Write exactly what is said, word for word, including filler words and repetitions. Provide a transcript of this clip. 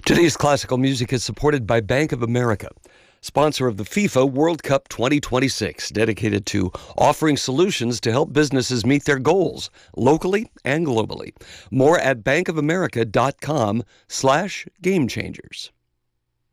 Today's classical music is supported by Bank of America, sponsor of the FIFA World Cup twenty twenty-six, dedicated to offering solutions to help businesses meet their goals locally and globally. More at bankofamerica.com slash game changers.